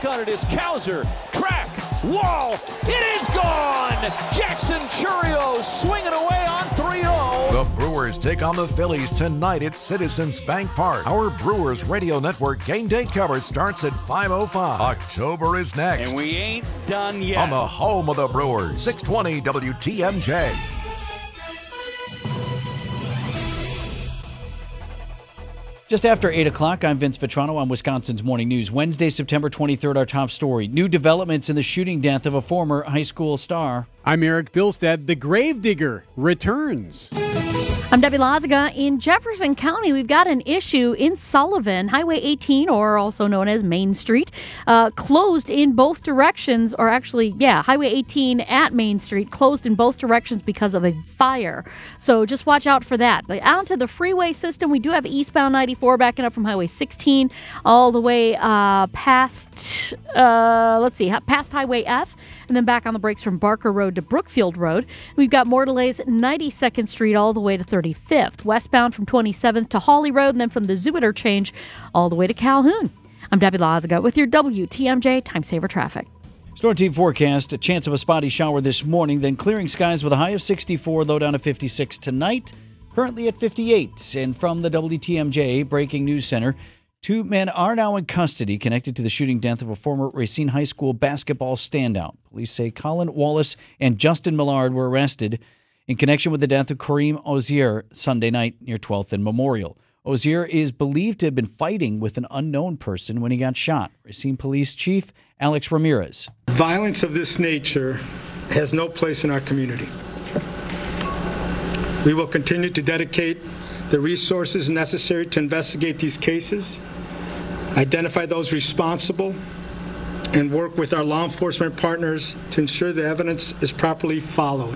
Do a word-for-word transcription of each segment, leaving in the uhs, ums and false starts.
Back on it is Cowser. Track. Wall. It is gone. Jackson Chourio swinging away on three oh. The Brewers take on the Phillies tonight at Citizens Bank Park. Our Brewers Radio Network game day coverage starts at five oh five. October is next. And we ain't done yet. On the home of the Brewers, six twenty W T M J. Just after eight o'clock, I'm Vince Vitrano on Wisconsin's Morning News. Wednesday, September twenty-third, our top story. New developments in the shooting death of a former high school star. I'm Eric Bilstead. The Gravedigger returns. I'm Debbie Lazaga. In Jefferson County, we've got an issue in Sullivan. Highway eighteen, or also known as Main Street, uh, closed in both directions, or actually, yeah, Highway eighteen at Main Street closed in both directions because of a fire. So just watch out for that. But onto the freeway system, we do have eastbound ninety-four backing up from Highway sixteen all the way uh, past, uh, let's see, past Highway F, and then back on the brakes from Barker Road to Brookfield Road. We've got more delays at ninety-second Street all the way to thirty-fifth, westbound from twenty-seventh to Hawley Road, and then from the Zoo Interchange all the way to Calhoun. I'm Debbie Lazaga with your W T M J Time Saver Traffic. Storm team forecast, a chance of a spotty shower this morning, then clearing skies with a high of sixty-four, low down to fifty-six tonight, currently at fifty-eight. And from the W T M J Breaking News Center, two men are now in custody connected to the shooting death of a former Racine High School basketball standout. Police say Colin Wallace and Justin Millard were arrested in connection with the death of Kareem Ozier Sunday night near twelfth and Memorial. Ozier is believed to have been fighting with an unknown person when he got shot. Racine Police Chief Alex Ramirez. Violence of this nature has no place in our community. We will continue to dedicate the resources necessary to investigate these cases, identify those responsible, and work with our law enforcement partners to ensure the evidence is properly followed.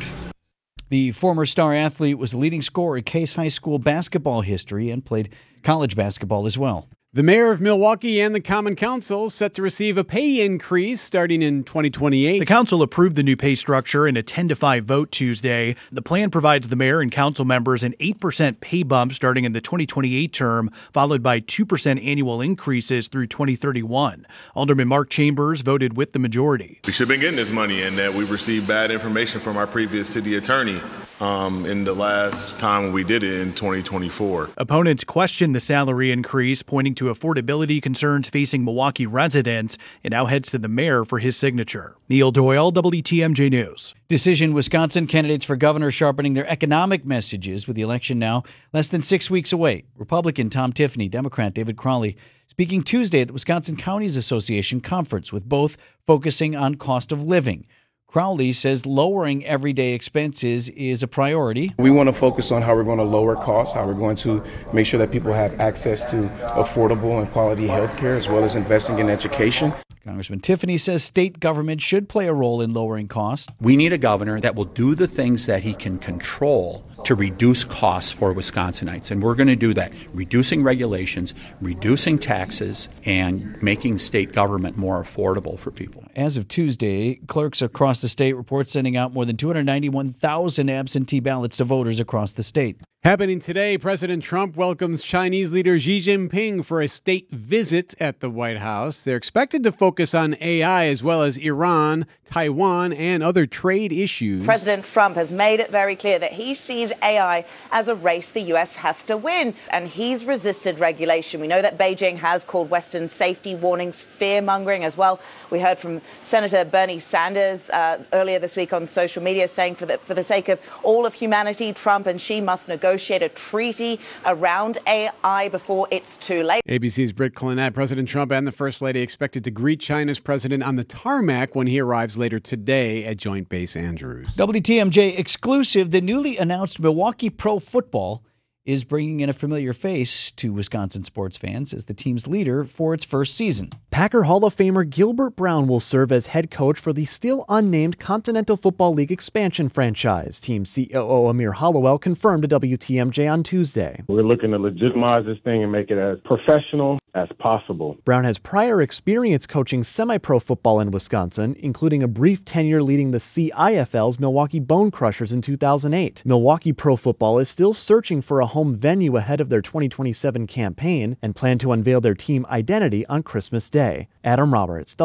The former star athlete was the leading scorer in Case High School basketball history and played college basketball as well. The mayor of Milwaukee and the Common Council set to receive a pay increase starting in twenty twenty-eight. The council approved the new pay structure in a ten to five vote Tuesday. The plan provides the mayor and council members an eight percent pay bump starting in the twenty twenty-eight term, followed by two percent annual increases through twenty thirty-one. Alderman Mark Chambers voted with the majority. We should have been getting this money, and that we received bad information from our previous city attorney um, in the last time we did it in twenty twenty-four. Opponents questioned the salary increase, pointing to affordability concerns facing Milwaukee residents. It now heads to the mayor for his signature. Neil Doyle, W T M J News. Decision: Wisconsin candidates for governor sharpening their economic messages with the election now less than six weeks away. Republican Tom Tiffany, Democrat David Crowley speaking Tuesday at the Wisconsin Counties Association conference, with both focusing on cost of living. Crowley says lowering everyday expenses is a priority. We want to focus on how we're going to lower costs, how we're going to make sure that people have access to affordable and quality health care, as well as investing in education. Congressman Tiffany says state government should play a role in lowering costs. We need a governor that will do the things that he can control to reduce costs for Wisconsinites. And we're going to do that, reducing regulations, reducing taxes, and making state government more affordable for people. As of Tuesday, clerks across the state report sending out more than two hundred ninety-one thousand absentee ballots to voters across the state. Happening today, President Trump welcomes Chinese leader Xi Jinping for a state visit at the White House. They're expected to focus on A I as well as Iran, Taiwan, and other trade issues. President Trump has made it very clear that he sees A I as a race the U S has to win, and he's resisted regulation. We know that Beijing has called Western safety warnings fear-mongering as well. We heard from Senator Bernie Sanders uh, earlier this week on social media saying for the, for the sake of all of humanity, Trump and Xi must negotiate a treaty around A I before it's too late. A B C's Britt Clinette. President Trump and the First Lady expected to greet China's president on the tarmac when he arrives later today at Joint Base Andrews. W T M J exclusive: the newly announced Milwaukee Pro Football is bringing in a familiar face to Wisconsin sports fans as the team's leader for its first season. Packer Hall of Famer Gilbert Brown will serve as head coach for the still unnamed Continental Football League expansion franchise. Team C O O Amir Hollowell confirmed to W T M J on Tuesday. We're looking to legitimize this thing and make it as professional as possible. Brown has prior experience coaching semi-pro football in Wisconsin, including a brief tenure leading the C I F L's Milwaukee Bone Crushers in two thousand eight. Milwaukee Pro Football is still searching for a home venue ahead of their twenty twenty-seven campaign and plan to unveil their team identity on Christmas Day. Adam Roberts,